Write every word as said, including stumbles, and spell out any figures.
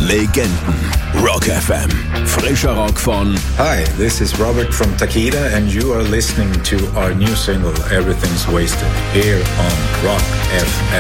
Legenden. Rock F M. Frischer Rock von... Hi, this is Robert from Takeda and you are listening to our new single Everything's Wasted here on Rock F M.